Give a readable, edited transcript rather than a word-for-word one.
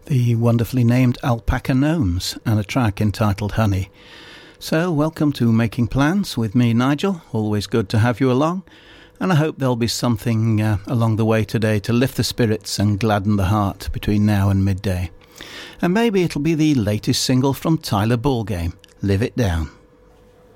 The wonderfully named Alpaca Gnomes and a track entitled Honey. So welcome to Making Plans with me, Nigel. Always good to have you along, and I hope there'll be something along the way today to lift the spirits and gladden the heart between now and midday. And maybe it'll be the latest single from Tyler Ballgame, Live It Down.